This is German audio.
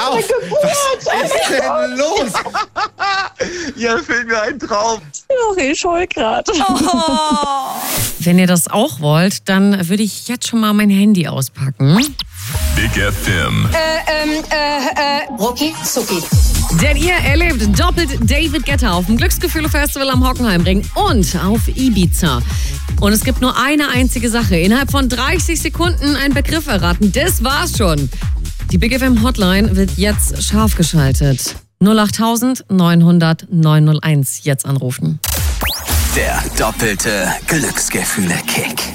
auf! Was ist denn los? Ja, fehlt mir ein Traum. Ach, ich heul gerade. Wenn ihr das auch wollt, dann würde ich jetzt schon mal mein Handy auspacken. Big FM. Rucki zucki. Denn ihr erlebt doppelt David Guetta auf dem Glücksgefühle-Festival am Hockenheimring und auf Ibiza. Und es gibt nur eine einzige Sache. Innerhalb von 30 Sekunden einen Begriff erraten. Das war's schon. Die Big FM Hotline wird jetzt scharf geschaltet. 08000 900 901 jetzt anrufen. Der doppelte Glücksgefühle-Kick.